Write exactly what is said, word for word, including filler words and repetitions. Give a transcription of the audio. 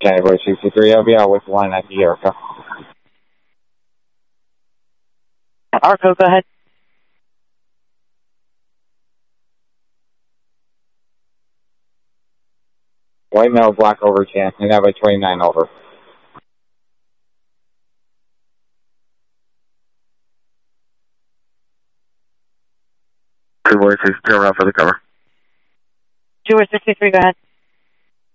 January sixty-three, I'll be out with line at the Erica. Arco, go ahead. White male, black over ten, and have a twenty-nine over. Two boys, turn around for the cover. January sixty-three, go ahead.